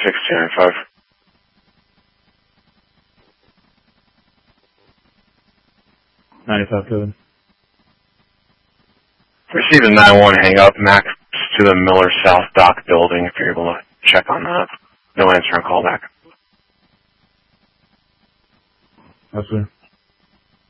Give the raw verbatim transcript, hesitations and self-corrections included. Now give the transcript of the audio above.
six two nine five. ninety-five code. Received a nine one hang up, max to the Miller South Dock building if you're able to check on that. No answer on callback. That's clear.